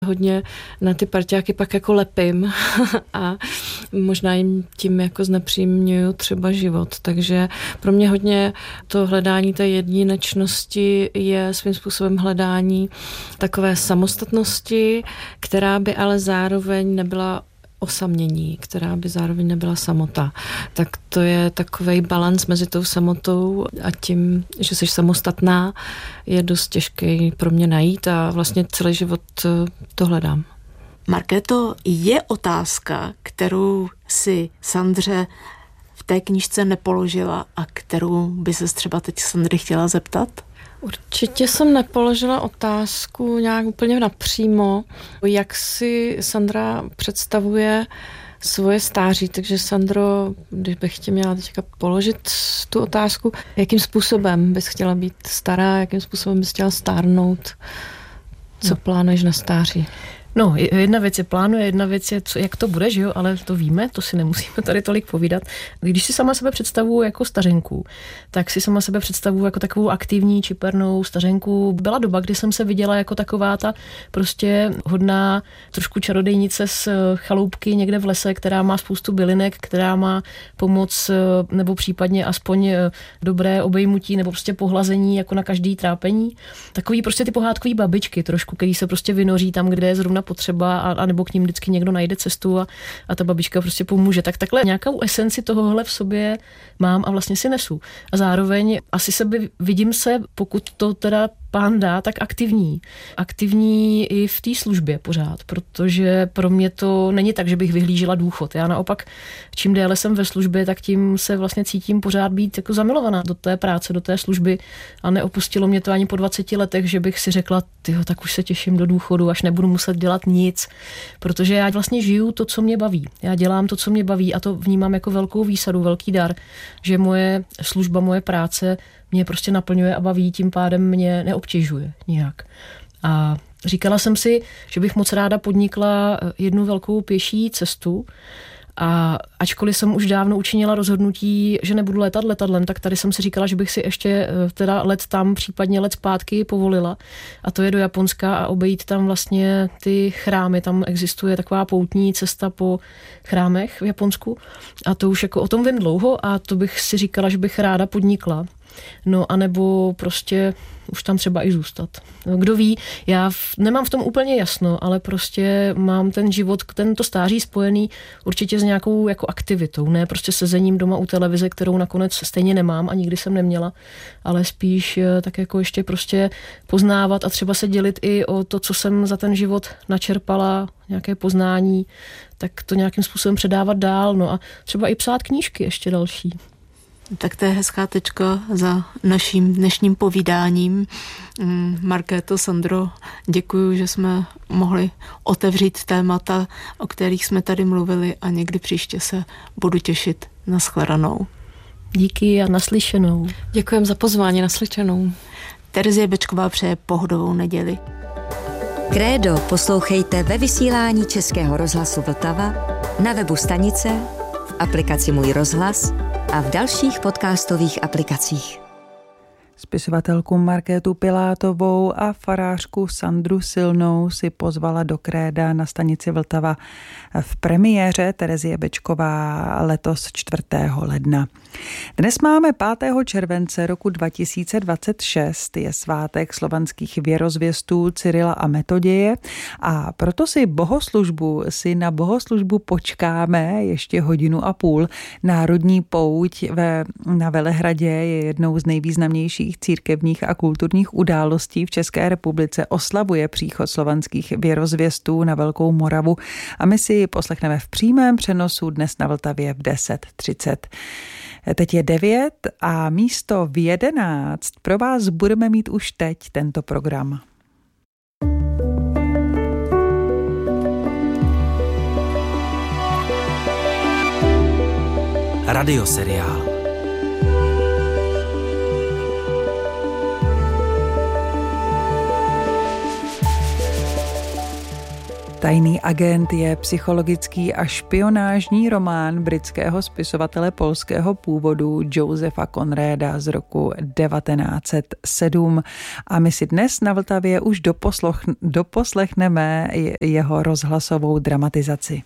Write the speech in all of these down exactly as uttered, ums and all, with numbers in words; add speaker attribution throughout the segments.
Speaker 1: Hodně na ty parťáky pak jako lepím a možná jim tím jako znepříjemňuju třeba život. Takže pro mě hodně to hledání té jedinečnosti je svým způsobem hledání takové samostatnosti, která by ale zároveň nebyla osamění, která by zároveň nebyla samota. Tak to je takovej balans mezi tou samotou a tím, že jsi samostatná, je dost těžký pro mě najít a vlastně celý život to hledám.
Speaker 2: Markéto, je otázka, kterou si Sandře v té knížce nepoložila a kterou by ses třeba teď Sandry chtěla zeptat?
Speaker 1: Určitě jsem nepoložila otázku nějak úplně napřímo, jak si Sandra představuje svoje stáří. Takže Sandro, když bych tě měla teďka položit tu otázku, jakým způsobem bys chtěla být stará, jakým způsobem bys chtěla stárnout, co no. plánuješ na stáří?
Speaker 3: No, jedna věc je plánuje, jedna věc je, co, jak to bude, že jo, ale to víme, to si nemusíme tady tolik povídat. Když si sama sebe představuji jako stařenku, tak si sama sebe představuji jako takovou aktivní, čipernou stařenku. Byla doba, kdy jsem se viděla jako taková ta prostě hodná trošku čarodejnice z chaloupky někde v lese, která má spoustu bylinek, která má pomoc nebo případně aspoň dobré obejmutí nebo prostě pohlazení jako na každý trápení. Takový prostě ty pohádkový babičky trošku, který se prostě vynoří tam, kde je zrovna potřeba a, a nebo k ním vždycky někdo najde cestu a, a ta babička prostě pomůže. Tak takhle nějakou esenci tohohle v sobě mám a vlastně si nesu. A zároveň asi sebe vidím se, pokud to teda pán dá, tak aktivní. Aktivní i v té službě pořád, protože pro mě to není tak, že bych vyhlížela důchod. Já naopak, čím déle jsem ve službě, tak tím se vlastně cítím pořád být jako zamilovaná do té práce, do té služby a neopustilo mě to ani po dvaceti letech, že bych si řekla, tyjo, tak už se těším do důchodu, až nebudu muset dělat nic, protože já vlastně žiju to, co mě baví. Já dělám to, co mě baví a to vnímám jako velkou výsadu, velký dar, že moje služba, moje práce mě prostě naplňuje a baví, tím pádem mě neobtěžuje nijak. A říkala jsem si, že bych moc ráda podnikla jednu velkou pěší cestu a ačkoliv jsem už dávno učinila rozhodnutí, že nebudu letat letadlem, tak tady jsem si říkala, že bych si ještě teda let tam, případně let zpátky povolila. A to je do Japonska a obejít tam vlastně ty chrámy. Tam existuje taková poutní cesta po chrámech v Japonsku. A to už jako o tom vím dlouho a to bych si říkala, že bych ráda podnikla. No, anebo prostě už tam třeba i zůstat. No, kdo ví, já v, nemám v tom úplně jasno, ale prostě mám ten život, tento stáří spojený určitě s nějakou jako aktivitou, ne prostě sezením doma u televize, kterou nakonec stejně nemám a nikdy jsem neměla, ale spíš tak jako ještě prostě poznávat a třeba se dělit i o to, co jsem za ten život načerpala, nějaké poznání, tak to nějakým způsobem předávat dál, no a třeba i psát knížky ještě další.
Speaker 2: Tak to je hezká tečka za naším dnešním povídáním. Markéto, Sandro, děkuji, že jsme mohli otevřít témata, o kterých jsme tady mluvili a někdy příště se budu těšit. Nashledanou.
Speaker 3: Díky a naslyšenou.
Speaker 1: Děkujem za pozvání, naslyšenou.
Speaker 2: Terezie Bečková přeje pohodovou neděli.
Speaker 4: Krédo poslouchejte ve vysílání Českého rozhlasu Vltava, na webu stanice, v aplikaci Můj rozhlas a v dalších podcastových aplikacích.
Speaker 5: Spisovatelku Markétu Pilátovou a farářku Sandru Silnou si pozvala do Kréda na stanici Vltava v premiéře Terezie Bečková letos čtvrtého ledna. Dnes máme pátého července roku dva tisíce dvacet šest, je svátek slovanských věrozvěstů Cyrila a Metoděje a proto si bohoslužbu, si na bohoslužbu počkáme ještě hodinu a půl. Národní pouť ve, na Velehradě je jednou z nejvýznamnějších církevních a kulturních událostí v České republice, oslavuje příchod slovanských věrozvěstů na Velkou Moravu a my si ji poslechneme v přímém přenosu dnes na Vltavě v deset třicet. Teď je devět a místo v jedenáct pro vás budeme mít už teď tento program.
Speaker 6: Radioseriál.
Speaker 5: Tajný agent je psychologický a špionážní román britského spisovatele polského původu Josepha Conrada z roku devatenáct set sedm. A my si dnes na Vltavě už doposloch, doposlechneme jeho rozhlasovou dramatizaci.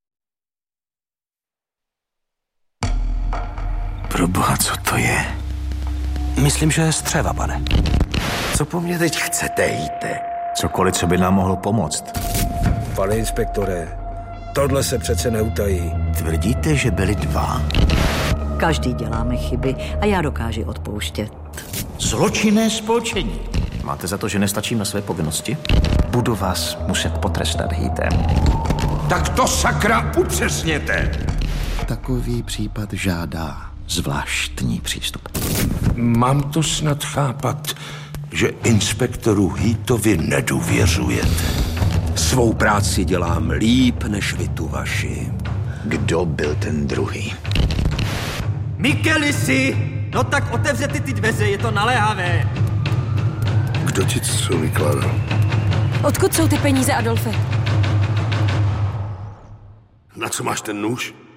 Speaker 6: Proboha, co to je?
Speaker 7: Myslím, že je střeva, pane.
Speaker 6: Co po mně teď chcete, jíte?
Speaker 7: Cokoliv, co by nám mohlo pomoct.
Speaker 8: Pane inspektore, tohle se přece neutají.
Speaker 6: Tvrdíte, že byli dva?
Speaker 9: Každý děláme chyby a já dokážu odpouštět.
Speaker 6: Zločinné spolčení.
Speaker 7: Máte za to, že nestačím na své povinnosti? Budu vás muset potrestat hýtem.
Speaker 8: Tak to sakra upřesněte.
Speaker 6: Takový případ žádá zvláštní přístup.
Speaker 8: Mám to snad chápat, že inspektoru Heatovi nedůvěřujete. Svou práci dělám líp než vy tu vaši.
Speaker 6: Kdo byl ten druhý?
Speaker 10: Mikelisi! No tak otevřete ty dveře, je to naléhavé.
Speaker 8: Kdo ti co vykládal?
Speaker 11: Odkud jsou ty peníze, Adolfe?
Speaker 8: Na co máš ten nůž?